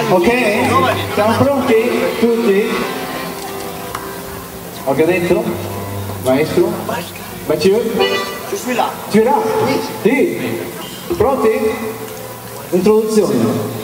Ok? Siamo pronti? Tutti? Ok, detto? Maestro? Mathieu? Je suis là. Tu es là? Sì. Pronti? Introduzione.